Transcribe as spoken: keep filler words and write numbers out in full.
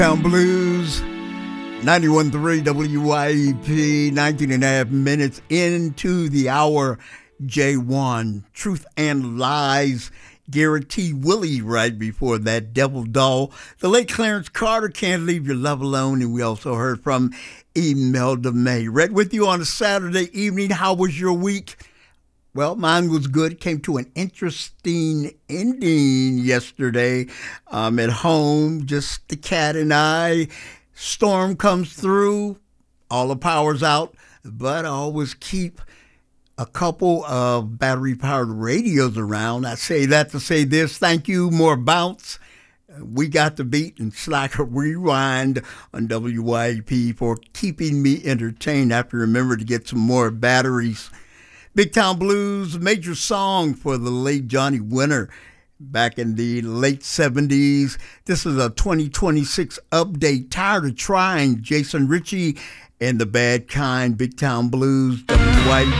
Town Blues, ninety-one point three W Y E P, nineteen and a half minutes into the hour. J one, Truth and Lies. Garrett T. Willie right before that, Devil Doll. The late Clarence Carter, Can't Leave Your Love Alone. And we also heard from Imelda May. Read with you on a Saturday evening. How was your week? Well, mine was good. Came to an interesting ending yesterday. I'm at home, just the cat and I. Storm comes through, all the power's out, but I always keep a couple of battery-powered radios around. I say that to say this. Thank you, more bounce. We got the beat and Slacker Rewind on W Y E P for keeping me entertained. I have to remember to get some more batteries. Big Town Blues, major song for the late Johnny Winter back in the late seventies. This is a twenty twenty-six update. Tired of Trying, Jason Ritchie and the Bad Kind. Big Town Blues, W Y E